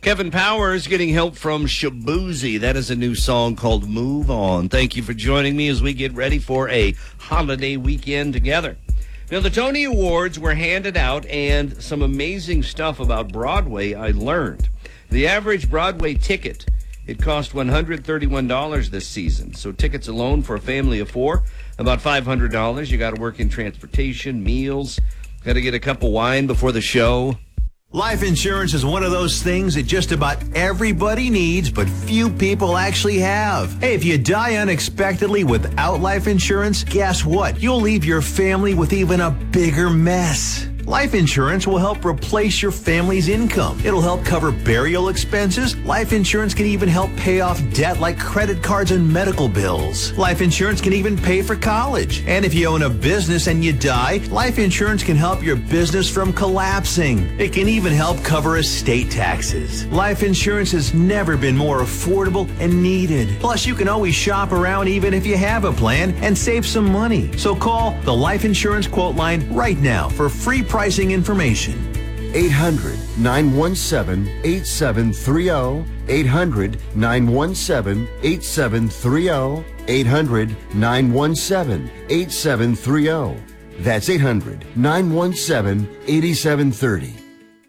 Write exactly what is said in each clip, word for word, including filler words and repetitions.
Kevin Powers getting help from Shaboozey. That is a new song called Move On. Thank you for joining me as we get ready for a holiday weekend together. Now, the Tony Awards were handed out, and some amazing stuff about Broadway I learned. The average Broadway ticket, it cost one hundred thirty-one dollars this season. So tickets alone for a family of four, about five hundred dollars. You got to work in transportation, meals, got to get a cup of wine before the show. Life insurance is one of those things that just about everybody needs, but few people actually have. Hey, if you die unexpectedly without life insurance, guess what? You'll leave your family with even a bigger mess. Life insurance will help replace your family's income. It'll help cover burial expenses. Life insurance can even help pay off debt like credit cards and medical bills. Life insurance can even pay for college. And if you own a business and you die, life insurance can help your business from collapsing. It can even help cover estate taxes. Life insurance has never been more affordable and needed. Plus, you can always shop around even if you have a plan and save some money. So call the Life Insurance Quote Line right now for free pricing information. eight hundred, nine one seven, eight seven three zero. eight hundred, nine one seven, eight seven three zero. eight hundred, nine one seven, eight seven three zero. That's eight hundred, nine one seven, eight seven three zero.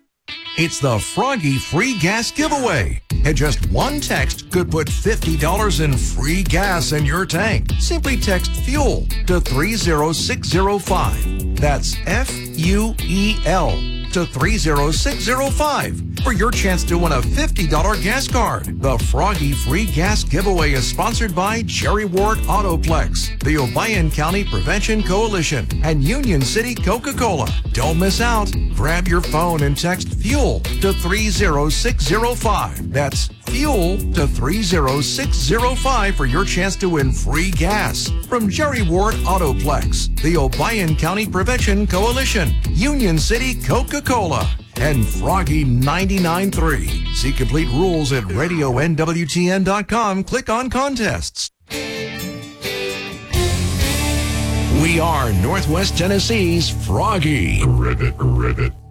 It's the Froggy Free Gas Giveaway. And just one text could put fifty dollars in free gas in your tank. Simply text FUEL to three zero six zero five. That's F U E L to three zero six zero five for your chance to win a fifty dollars gas card. The Froggy Free Gas Giveaway is sponsored by Jerry Ward Autoplex, the Obion County Prevention Coalition, and Union City Coca-Cola. Don't miss out. Grab your phone and text FUEL to three zero six zero five. That's FUEL to three zero six zero five for your chance to win free gas from Jerry Ward Autoplex, the Obion County Prevention Coalition, Union City Coca-Cola, and Froggy ninety-nine point three. See complete rules at radio N W T N dot com. Click on contests. We are Northwest Tennessee's Froggy. Ribbit, ribbit.